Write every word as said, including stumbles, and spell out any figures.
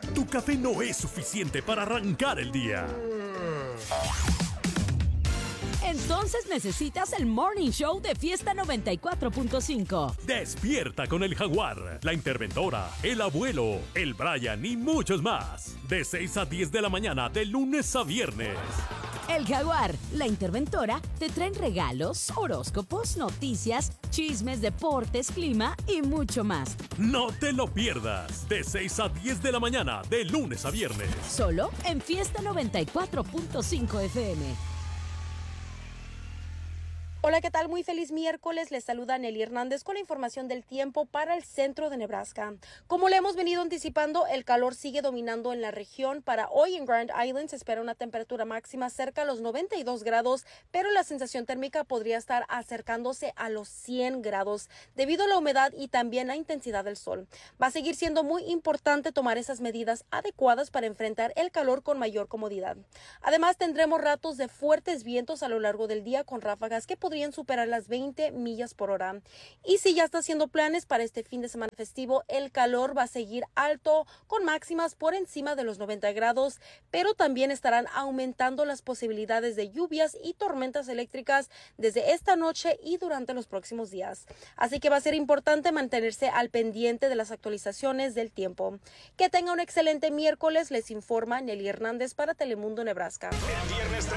Tu café no es suficiente para arrancar el día. Entonces necesitas el Morning Show de Fiesta noventa y cuatro punto cinco. Despierta con el Jaguar, la Interventora, el Abuelo, el Brian y muchos más. De seis a diez de la mañana, de lunes a viernes. El Jaguar, la Interventora, te traen regalos, horóscopos, noticias, chismes, deportes, clima y mucho más. No te lo pierdas. De seis a diez de la mañana, de lunes a viernes. Solo en Fiesta noventa y cuatro punto cinco F M. Hola, ¿qué tal? Muy feliz miércoles. Les saluda Nelly Hernández con la información del tiempo para el centro de Nebraska. Como le hemos venido anticipando, el calor sigue dominando en la región. Para hoy en Grand Island se espera una temperatura máxima cerca a los noventa y dos grados, pero la sensación térmica podría estar acercándose a los cien grados debido a la humedad y también la intensidad del sol. Va a seguir siendo muy importante tomar esas medidas adecuadas para enfrentar el calor con mayor comodidad. Además, tendremos ratos de fuertes vientos a lo largo del día con ráfagas que podrían superar las veinte millas por hora. Y si ya está haciendo planes para este fin de semana festivo, el calor va a seguir alto con máximas por encima de los noventa grados, pero también estarán aumentando las posibilidades de lluvias y tormentas eléctricas desde esta noche y durante los próximos días. Así que va a ser importante mantenerse al pendiente de las actualizaciones del tiempo. Que tenga un excelente miércoles, les informa Nelly Hernández para Telemundo Nebraska.